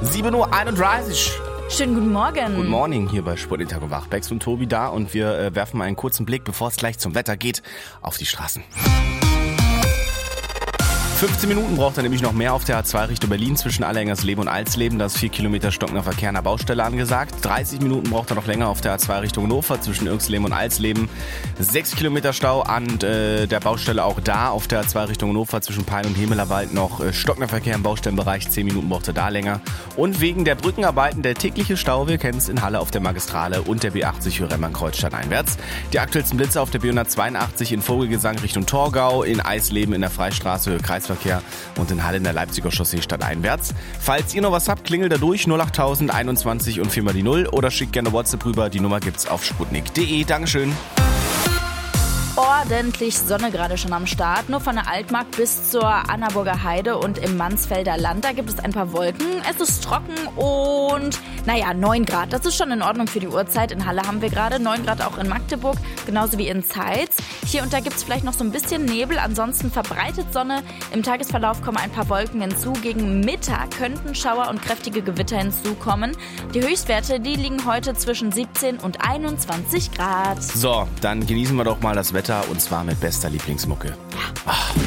7:31 Uhr. Schönen guten Morgen. Good morning hier bei Sport Tag und Wach. Bex und Tobi da und wir werfen mal einen kurzen Blick, bevor es gleich zum Wetter geht, auf die Straßen. 15 Minuten braucht er nämlich noch mehr auf der A2 Richtung Berlin zwischen Allerhengersleben und Alsleben. Da ist 4 Kilometer stockender Verkehr an der Baustelle angesagt. 30 Minuten braucht er noch länger auf der A2 Richtung Hannover zwischen Irxleben und Alsleben. 6 Kilometer Stau an der Baustelle auch da auf der A2 Richtung Hannover zwischen Pein und Hemelerwald noch stockender Verkehr im Baustellenbereich. 10 Minuten braucht er da länger. Und wegen der Brückenarbeiten der tägliche Stau, wir kennen es in Halle auf der Magistrale und der B80 für Remmern-Kreuzstadt einwärts. Die aktuellsten Blitze auf der B182 in Vogelgesang Richtung Torgau, in Eisleben in der Freistraße Kreisverkehr und in Halle in der Leipziger Chaussee stadteinwärts. Falls ihr noch was habt, klingelt da durch 08000 21 und 4 mal die 0 oder schickt gerne WhatsApp rüber. Die Nummer gibt's auf sputnik.de. Dankeschön. Ordentlich Sonne gerade schon am Start. Nur von der Altmark bis zur Annaburger Heide und im Mansfelder Land. Da gibt es ein paar Wolken. Es ist trocken und 9 Grad. Das ist schon in Ordnung für die Uhrzeit. In Halle haben wir gerade 9 Grad auch in Magdeburg, genauso wie in Zeitz. Hier und da gibt es vielleicht noch so ein bisschen Nebel. Ansonsten verbreitet Sonne. Im Tagesverlauf kommen ein paar Wolken hinzu. Gegen Mittag könnten Schauer und kräftige Gewitter hinzukommen. Die Höchstwerte, die liegen heute zwischen 17 und 21 Grad. So, dann genießen wir doch mal das Wetter und zwar mit bester Lieblingsmucke. Ja.